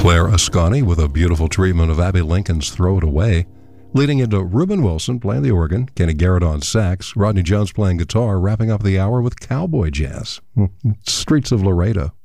Claire Ascani with a beautiful treatment of Abby Lincoln's Throw It Away, leading into Reuben Wilson playing the organ, Kenny Garrett on sax, Rodney Jones playing guitar, wrapping up the hour with cowboy jazz. Streets of Laredo.